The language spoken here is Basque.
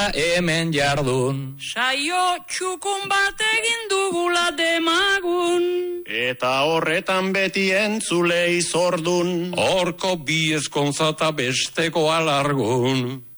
hemen jardun. Saio txukun bat egin dugula demagun. Eta horretan beti entzule izordun. Horko bi eskontzata besteko alargun.